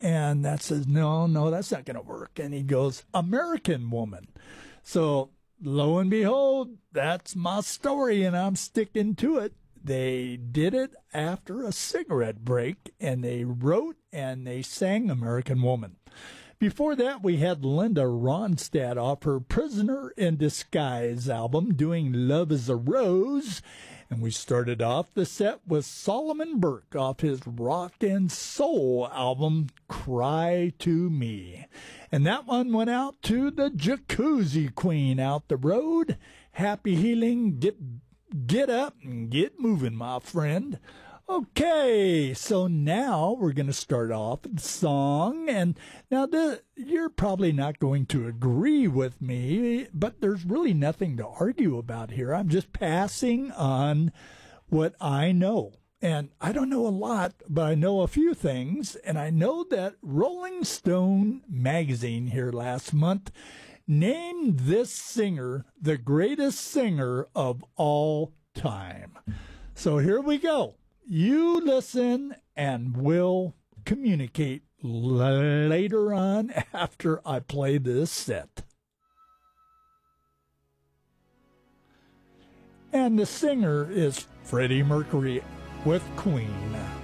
And that says, no, that's not going to work. And he goes, American Woman. So lo and behold, that's my story, and I'm sticking to it. They did it after a cigarette break, and they wrote and they sang American Woman. Before that, we had Linda Ronstadt off her Prisoner in Disguise album doing Love is a Rose. And we started off the set with Solomon Burke off his rock and soul album, Cry to Me. And that one went out to the Jacuzzi Queen out the road. Happy healing, get up and get moving, my friend. Okay, so now we're going to start off with the song. And now you're probably not going to agree with me, but there's really nothing to argue about here. I'm just passing on what I know. And I don't know a lot, but I know a few things. And I know that Rolling Stone magazine here last month named this singer the greatest singer of all time. So here we go. You listen, and we'll communicate later on after I play this set. And the singer is Freddie Mercury with Queen.